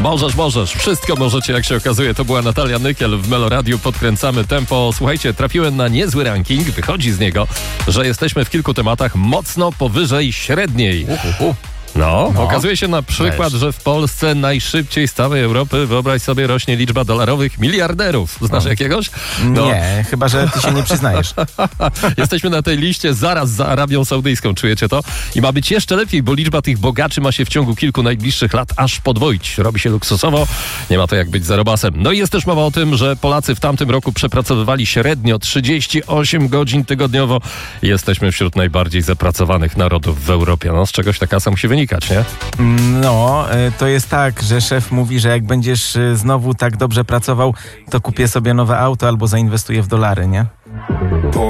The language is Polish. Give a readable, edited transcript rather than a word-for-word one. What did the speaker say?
Możesz. Wszystko możecie, jak się okazuje. To była Natalia Nykiel w Meloradiu. Podkręcamy tempo. Słuchajcie, trafiłem na niezły ranking. Wychodzi z niego, że jesteśmy w kilku tematach mocno powyżej średniej. No, okazuje się na przykład, że w Polsce najszybciej z całej Europy, wyobraź sobie, rośnie liczba dolarowych miliarderów. Znasz jakiegoś? No. Nie, chyba że ty się nie przyznajesz. Jesteśmy na tej liście zaraz za Arabią Saudyjską, czujecie to? I ma być jeszcze lepiej, bo liczba tych bogaczy ma się w ciągu kilku najbliższych lat aż podwoić. Robi się luksusowo, nie ma to jak być zarobasem. No i jest też mowa o tym, że Polacy w tamtym roku przepracowywali średnio 38 godzin tygodniowo. Jesteśmy wśród najbardziej zapracowanych narodów w Europie. No, z czegoś ta kasa musi wynikać, nie? No, to jest tak, że szef mówi, że jak będziesz znowu tak dobrze pracował, to kupię sobie nowe auto albo zainwestuję w dolary, nie?